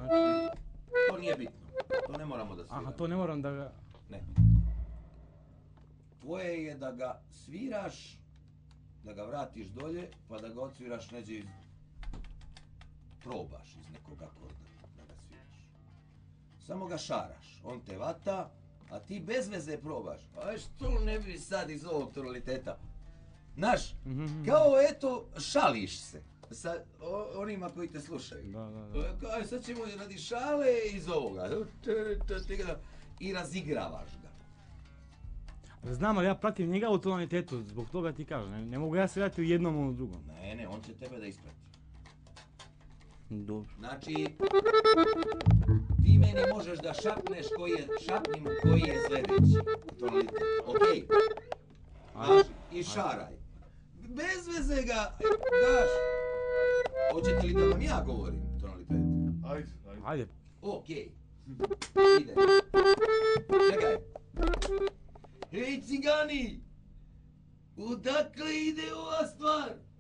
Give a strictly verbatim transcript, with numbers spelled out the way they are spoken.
Znači, to nije bitno. To ne moramo da sviramo. Aha, to ne moram da ga... Ne. Tvoje je da ga sviraš, da ga vratiš dolje, pa da ga odsviraš neđe iz... Probaš iz nekog akorda da ga sviraš. Samo ga šaraš, on te vata, a ti bez veze probaš. A što ne bi sad iz ovog tonaliteta? Znaš, kao eto, šališ se sa onima koji te slušaju. Da, da, da. Kao, sad ćemo radi šale iz ovoga. I razigravaš ga. Znam, ali ja pratim njega u tonalitetu, zbog toga ti kažem. Ne, ne mogu ja svirati u jednom ili u drugom. Ne, ne, on će tebe da isprati. Dobro. Znači, ti meni možeš da šapneš koji je, šapnim koji je sledeći tonalitet. Okej? Okay. I šaraj. Bez veze ga daš. Hoćete li da vam ja govorim tonalitet? Ajde, ajde. Ajde. Okej. Ide. Čekaj. Hej cigani! Odakle ide ova stvar?